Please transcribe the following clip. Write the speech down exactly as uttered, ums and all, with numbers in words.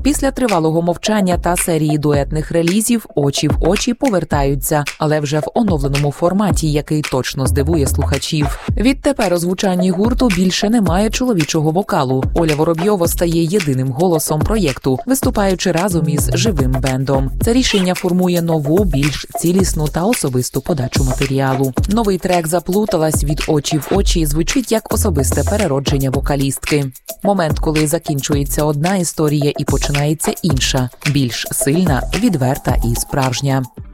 Після тривалого мовчання та серії дуетних релізів «Очі в очі» повертаються, але вже в оновленому форматі, який точно здивує слухачів. Відтепер у звучанні гурту більше немає чоловічого вокалу. Оля Воробйова стає єдиним голосом проєкту, виступаючи разом із живим бендом. Це рішення формує нову, більш цілісну та особисту подачу матеріалу. Новий трек «Заплуталась» від «Очі в очі» звучить як особисте переродження вокалістки. Момент, коли закінчується одна історія і починається інша, більш сильна, відверта і справжня.